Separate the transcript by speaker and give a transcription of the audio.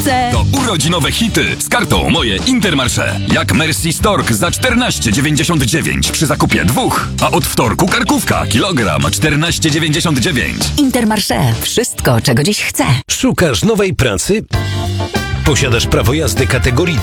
Speaker 1: chcę.
Speaker 2: To urodzinowe hity z kartą Moje Intermarché. Jak Merci Stork za 14,99 przy zakupie 2. A od wtorku karkówka kilogram 14,99.
Speaker 1: Intermarché. Wszystko, czego dziś chcę.
Speaker 3: Szukasz nowej pracy? Posiadasz prawo jazdy kategorii